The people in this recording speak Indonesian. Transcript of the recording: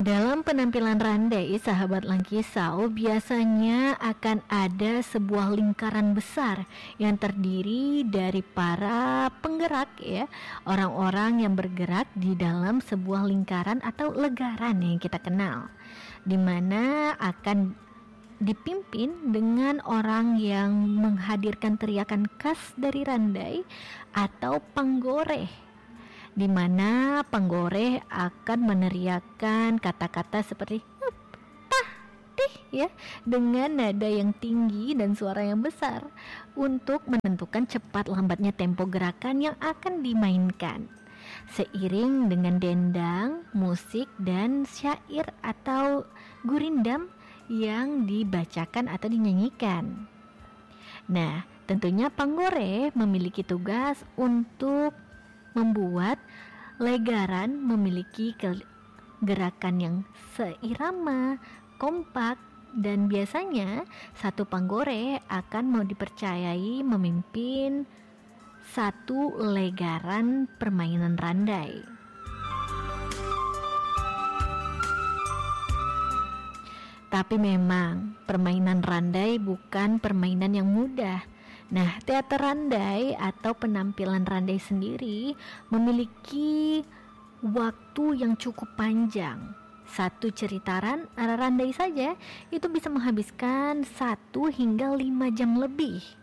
Dalam penampilan randai, sahabat Langkisau, biasanya akan ada sebuah lingkaran besar yang terdiri dari para penggerak ya, orang-orang yang bergerak di dalam sebuah lingkaran atau legaran yang kita kenal, di mana akan dipimpin dengan orang yang menghadirkan teriakan khas dari randai atau panggoreh, di mana panggoreh akan meneriakkan kata-kata seperti tah tih ya, dengan nada yang tinggi dan suara yang besar untuk menentukan cepat lambatnya tempo gerakan yang akan dimainkan, seiring dengan dendang, musik, dan syair atau gurindam yang dibacakan atau dinyanyikan. Nah, tentunya panggoreh memiliki tugas untuk membuat legaran memiliki gerakan yang seirama, kompak, dan biasanya satu panggoreh akan mau dipercayai memimpin satu legaran permainan randai. Tapi memang permainan randai bukan permainan yang mudah. Nah, teater randai atau penampilan randai sendiri memiliki waktu yang cukup panjang. Satu cerita randai saja itu bisa menghabiskan 1 hingga 5 jam lebih.